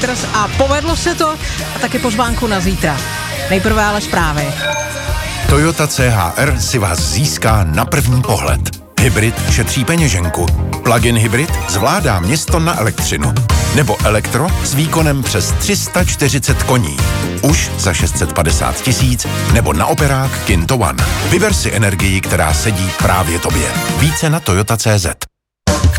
a povedlo se to a taky pozvánku na zítra. Nejprve ale zprávy. Toyota CHR si vás získá na první pohled. Hybrid šetří peněženku. Plug-in hybrid zvládá město na elektřinu. Nebo elektro s výkonem přes 340 koní. Už za 650 000 nebo na operák Kinto One. Vyber si energii, která sedí právě tobě. Více na Toyota.cz.